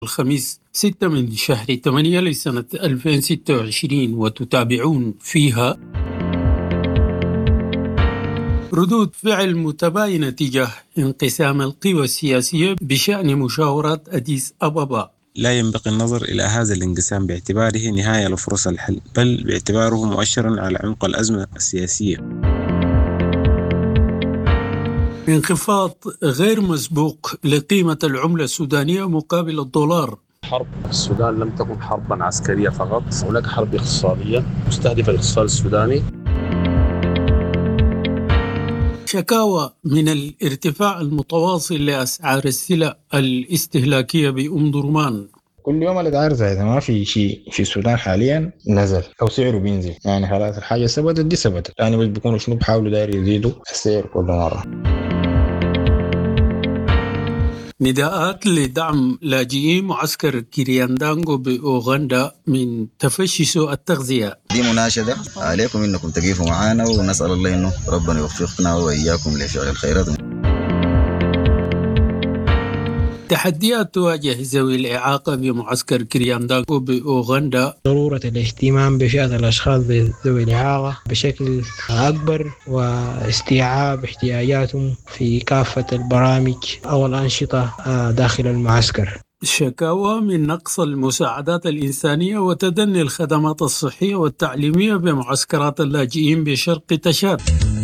الخميس 6 من شهر 8 لسنة 2026، وتتابعون فيها ردود فعل متباينة تجاه انقسام القوى السياسية بشأن مشاورات أديس أبابا. لا ينبغي النظر إلى هذا الانقسام باعتباره نهاية لفرص الحل، بل باعتباره مؤشرا على عمق الأزمة السياسية. انخفاض غير مسبوق لقيمة العملة السودانية مقابل الدولار. حرب السودان لم تكن حربا عسكرية فقط، هناك حرب اقتصادية مستهدفة الاقتصاد السوداني. شكاوى من الارتفاع المتواصل لأسعار السلع الاستهلاكية بأم درمان. كل يوم الأسعار زايدة، ما في شيء في السودان حاليا نزل أو سعره بينزل، يعني خلاص الحاجة ثبتت دي ثبتت، يعني بس بيكونوا شنو بحاولوا داير يزيدوا السعر كل مرة. نداءات لدعم لاجئي معسكر كيرياندانغو بأوغندا من تفشي سوء التغذية. دي مناشدة عليكم إنكم تقيفوا معانا، ونسأل الله إنه ربنا يوفقنا وإياكم لفعل الخيرات. تحديات تواجه ذوي الإعاقة بمعسكر كيرياندانغو بأوغندا. ضرورة الاهتمام بفئة الأشخاص ذوي الإعاقة بشكل أكبر، واستيعاب احتياجاتهم في كافة البرامج أو الأنشطة داخل المعسكر. شكاوى من نقص المساعدات الإنسانية وتدني الخدمات الصحية والتعليمية بمعسكرات اللاجئين بشرق تشاد.